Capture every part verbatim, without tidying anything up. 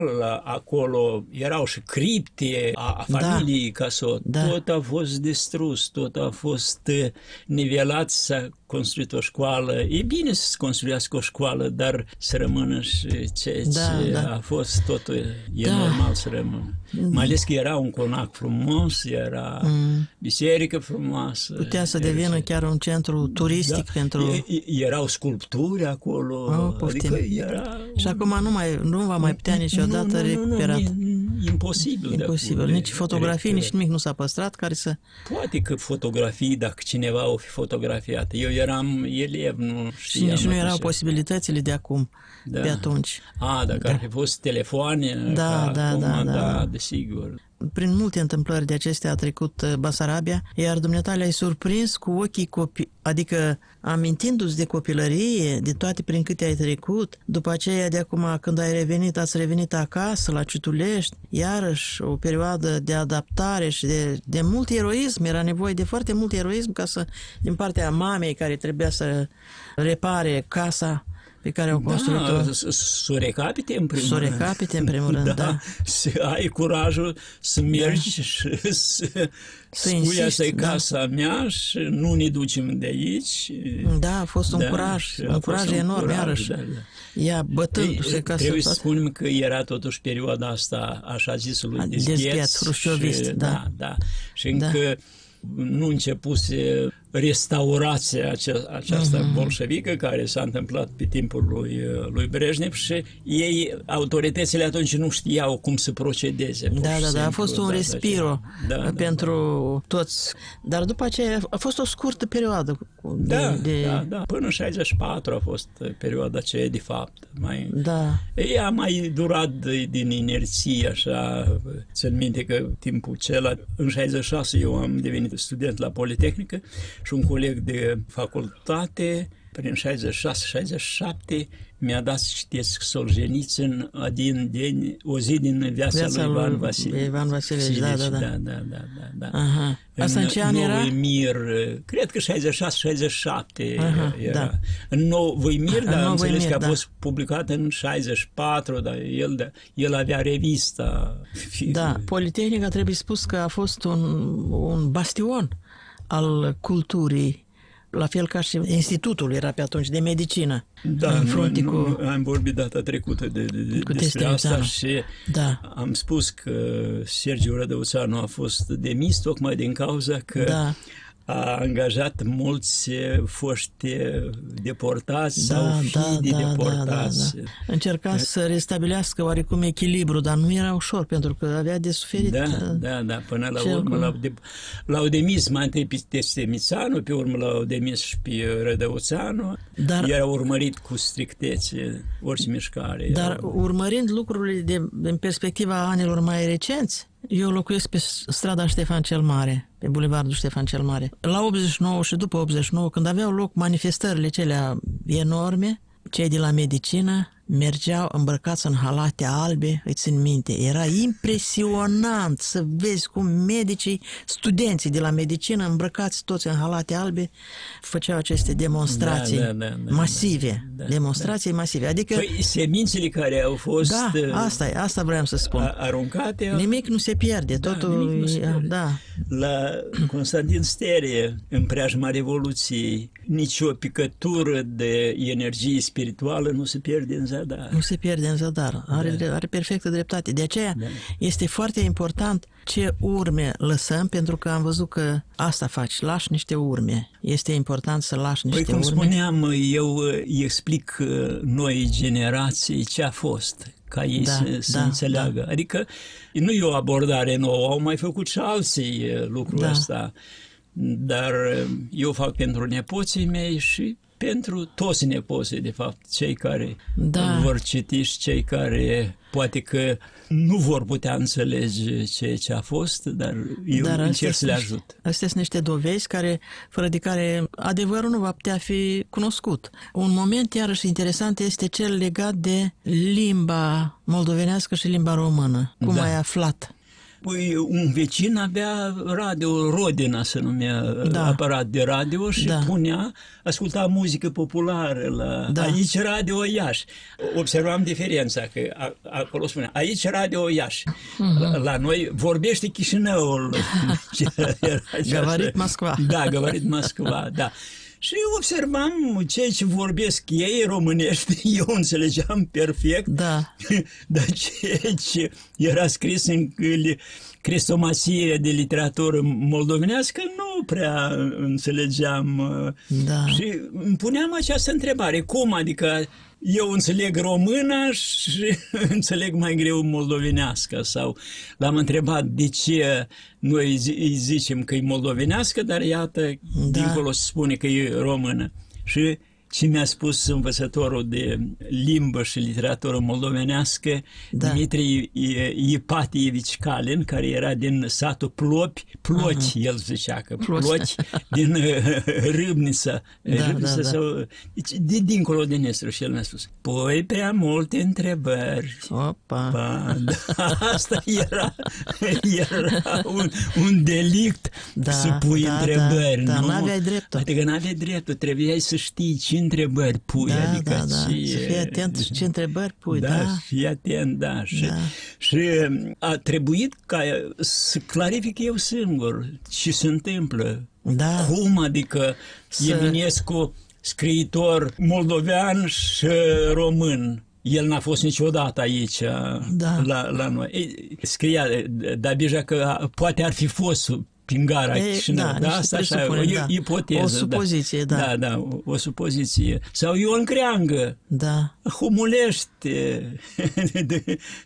La, acolo erau și cripte a, a familiei da. Casot. Da. Tot a fost distrus, tot a fost nivelat, s-a construit o școală. E bine să se construiască o școală, dar să rămână și ceea ce da, da. A fost, totul e da. Normal să rămână. Mm. Mai ales că era un conac frumos, era mm. biserică frumoasă. Putea să devină ce... chiar un centru turistic da. Pentru... E, erau sculpturi acolo. Oh, adică era... Și acum nu, mai, nu va mai putea niciodată recuperat. Nu, nu, nu, imposibil. Imposibil. De, nici fotografii, nici nimic nu s-a păstrat care să... Poate că fotografii, dacă cineva o fi fotografiat. Eu eram elev, nu știam. Și nici nu erau posibilitățile de acum, da. De atunci. A, dacă da. Ar fi fost telefoane, da, da, acum, da, da, da, desigur. Prin multe întâmplări de acestea a trecut Basarabia, iar dumneata le-ai surprins cu ochii copii, adică amintindu-ți de copilărie, de toate prin câte ai trecut, după aceea de acum când ai revenit, ați revenit acasă la Ciutulești, iarăși o perioadă de adaptare și de, de mult eroism, era nevoie de foarte mult eroism ca să, din partea mamei care trebuia să repare casa pe care au construit-o. Da, să o recapite în primul rând. Să o recapite în primul rând, da. Da. Să ai curajul să mergi da. Și să, să spui asta e casa da. Mea și nu ne ducem de aici. Da, a fost un da, curaj, un curaj enorm, curaj, iarăși. Da, da. Ea bătându-se ca să... Trebuie să spunem că era totuși perioada asta, așa zisului, dezgheț. Hrușciovist, da. Da, da. Și încă... Da. Nu începuse restaurația aceasta uh-huh. bolșevică care s-a întâmplat pe timpul lui, lui Brejnev și ei, autoritățile atunci nu știau cum să procedeze. Da, da, da, a fost un respiro da, pentru da, toți. Dar după aceea a fost o scurtă perioadă. De, da, de... da, da, până în șaizeci și patru a fost perioada aceea de fapt. Mai... Da. Ea a mai durat din inerție, așa, țin minte că timpul acela, în șaizeci și șase eu am devenit student la Politehnică și un coleg de facultate, prin șaizeci și șase șaizeci și șapte, mi-a dat să citesc Solzhenitsyn din, din, o zi din viața, viața lui Ivan Vasile. Ivan Vasile, da, da, da. Da, da, da, da. Aha. Asta în ce an era? Mir, cred că șaizeci și șase șaizeci și șapte Aha, era. Da. În Novoi Mir, dar am înțeles că a fost da. Publicat în șaizeci și patru, dar el, el avea revista. Da, Politehnica trebuie spus că a fost un, un bastion al culturii, la fel ca și institutul era pe atunci de medicină. Da, în frunte nu, cu... am vorbit data trecută de, de, cu despre asta și da. Am spus că Sergiu Rădăuțanu a fost demis tocmai din cauza că da. A angajat mulți foști deportați da, sau fii da, de da, deportați. Da, da, da. Încerca să restabilească oarecum echilibru, dar nu era ușor, pentru că avea de suferit. Da, da, da, până la urmă l-au, de, l-au demis mai întâi pe Testemițanu, pe urmă l-au demis și pe Rădăuțanu, dar era urmărit cu strictețe orice mișcare. Dar era... urmărind lucrurile de, din perspectiva anilor mai recenți, eu locuiesc pe strada Ștefan cel Mare, pe bulevardul Ștefan cel Mare. La optzeci și nouă și după optzeci și nouă, când aveau loc manifestările celea enorme, cei de la medicină mergeau îmbrăcați în halate albe, îi țin minte. Era impresionant să vezi cum medicii, studenții de la medicină, îmbrăcați toți în halate albe, făceau aceste demonstrații da, da, da, da, masive. Da, da, demonstrații da. Masive. Adică, păi, semințele care au fost da, asta, e, asta vreau să spun. Aruncate. Nimic nu se pierde. Da, totul, nu se pierde. Da. La Constantin Sterie, în preajma Revoluției, nicio picătură de energie spirituală nu se pierde în zadar. Nu se pierde în zadar. Are, da. Are perfectă dreptate. De aceea da. Este foarte important ce urme lăsăm, pentru că am văzut că asta faci, lași niște urme. Este important să lași niște păi, cum urme. spuneam, eu îi explic noi generații ce a fost, ca ei da, să, să da, înțeleagă. Da. Adică nu e o abordare nouă, au mai făcut și alții lucrul da. Ăsta, dar eu fac pentru nepoții mei și pentru toți nepoții, de fapt, cei care da. Vor citi și cei care poate că nu vor putea înțelege ceea ce a fost, dar eu dar încerc să le ajut. Astea sunt niște dovezi care, fără de care adevărul nu va putea fi cunoscut. Un moment iarăși interesant este cel legat de limba moldovenească și limba română. Cum da. Ai aflat? Păi un vecin avea radio, Rodina se numea, da. aparat de radio și da. punea, asculta muzică populară la da. aici Radio Iași. Observam diferența, că acolo spunea, aici Radio Iași. Uh-huh. La, la noi vorbește Chișinăul. Găvărit Moscova. Da, Găvărit Moscova, da. Și observam ceea ce vorbesc ei românești, eu înțelegeam perfect, da. dar ceea ce era scris în crestomasie de literatură moldovenească nu prea înțelegeam. Da. Și îmi puneam această întrebare, cum adică eu înțeleg româna și înțeleg mai greu moldovenească? Sau l-am întrebat de ce noi îi zicem că e moldovenească, dar iată, da. dincolo se spune că e română. Și ce mi-a spus învățătorul de limbă și literatură moldovenească, da. Dimitri Ipatievici Kalin, care era din satul Plopi, Ploci, uh-huh. el zicea că Ploci, din Râbnița, da, Râbnița da, sau, deci, de dincolo de Nestru, și el mi-a spus, păi prea multe întrebări. Opa! Pa, da, asta era, era un, un delict da, să pui da, întrebări, da, nu? Da, n-aveai dreptul. Adică n-aveai dreptul, trebuiai să știi ce întrebări pui, da, adică da, da. ce... Să fii atent ce întrebări pui, da. Da, fii atent, da. Și, da. și a trebuit ca să clarific eu singur ce se întâmplă. Da. Cum, adică să... Eminescu, scriitor moldovean și român, el n-a fost niciodată aici, da. la, la noi. Ei, scria, dar deja că poate ar fi fost prin gara Chișinău. Da, da, asta așa, o da. ipoteză. O supoziție, da. Da, da, da o, o supoziție. Sau Ion Creangă. Da. Humulește. De,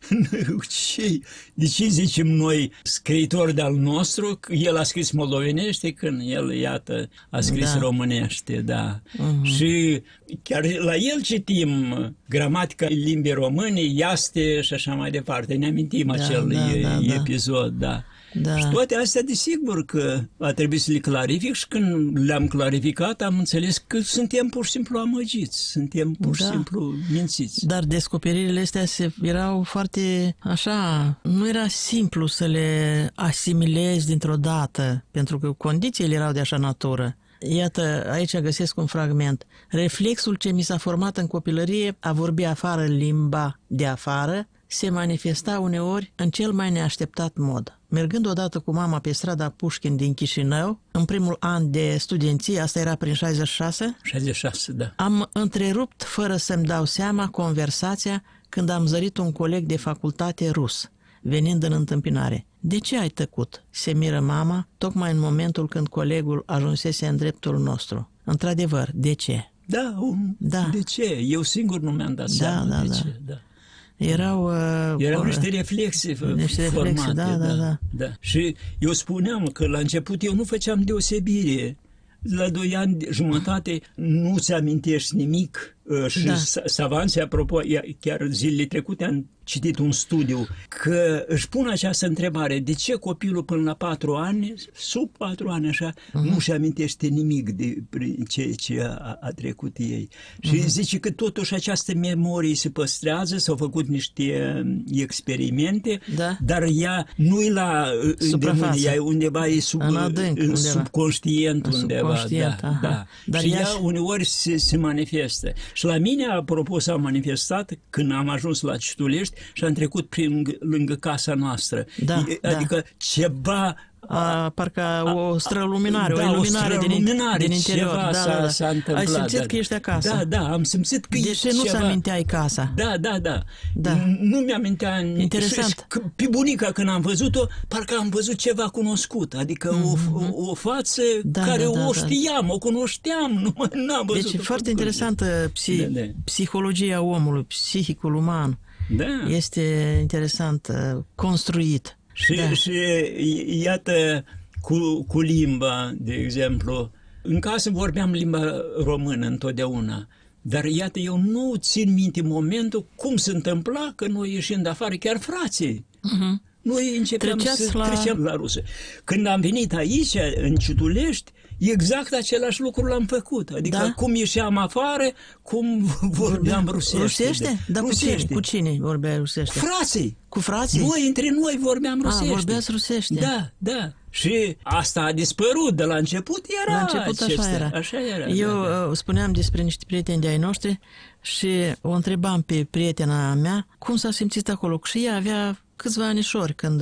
ce, de ce zicem noi scriitor de-al nostru? El a scris moldovenește când el, iată, a scris da. românește, da. Uh-huh. Și chiar la el citim gramatica limbii române, Iaste și așa mai departe. Ne amintim da, acel da, e, da, episod, da. Da. Și toate astea, desigur că a trebuit să le clarific și când le-am clarificat am înțeles că suntem pur și simplu amăgiți, suntem pur și da. simplu mințiți. Dar descoperirile astea se, erau foarte așa, nu era simplu să le asimilezi dintr-o dată, pentru că condițiile erau de așa natură. Iată, aici găsesc un fragment. Reflexul ce mi s-a format în copilărie a vorbi afară limba de afară se manifesta uneori în cel mai neașteptat mod. Mergând odată cu mama pe strada Pușkin din Chișinău, în primul an de studenție, asta era prin șaizeci și șase, șaizeci și șase, da. Am întrerupt, fără să-mi dau seama, conversația când am zărit un coleg de facultate rus, venind în întâmpinare. De ce ai tăcut? Se miră mama, tocmai în momentul când colegul ajunsese în dreptul nostru. Într-adevăr, de ce? Da, um, da. de ce? Eu singur nu mi-am dat da, seama da, de da. ce. Da. Erau, uh, Erau niște reflexe niște formate. Reflexe, da, da, da. da. Și eu spuneam că la început eu nu făceam deosebire. La doi ani jumătate nu-ți amintești nimic. Și da. savanții, apropo, chiar zilele trecute am citit un studiu că își pun această întrebare, de ce copilul până la patru ani, sub patru ani așa, uh-huh. nu-și amintește nimic de ceea ce a, a trecut ei. Uh-huh. Și zice că totuși această memorie se păstrează, s-au făcut niște experimente, da. dar ea nu-i la îndemână, ea undeva e sub, în adânc, în undeva. subconștient undeva. Subconștient, da, da. Dar și ea ea uneori se, se manifestă. Și la mine, apropo, s-a manifestat când am ajuns la Citulești și am trecut prin, lângă casa noastră. Da, adică da. ceva... A, parcă o străluminare, da, o iluminare, o străluminare din, din interior. Ceva da, s-a, da, da. s-a întâmplat. Ai simțit da, că ești acasă. Da, da, am simțit că de ești ce nu ceva... ți aminteai casa? Da, da, da. da. Nu mi-amintea... Interesant. Și, pe bunica, când am văzut-o, parcă am văzut ceva cunoscut. Adică mm-hmm. o, o față da, care da, da, o știam, da. o cunoșteam, nu n-am văzut. Deci e foarte interesantă psi, da, da. psihologia omului, psihicul uman. Da. Este interesant, construit. Și, da. și iată... Cu, cu limba, de exemplu. În casă vorbeam limba română întotdeauna, dar iată, eu nu țin minte momentul cum se întâmpla că noi ieșim de afară, chiar frații. Uh-huh. noi începeam Treceați să la... trecem la rusă. Când am venit aici, în Ciutulești, exact același lucru l-am făcut. Adică Da? cum ieșeam afară, cum vorbeam rusește. Rusește? Da, cu cine? Rusește. Cu cine vorbeai rusește? Frații! Cu frații? Noi, între noi, vorbeam rusește. A, vorbeați rusește. Da, da. Și asta a dispărut de la început, era La început așa acesta. era. Așa era. Eu da, da. spuneam despre niște prieteni de ai noștri și o întrebam pe prietena mea cum s-a simțit acolo. Și ea avea câțiva anișori când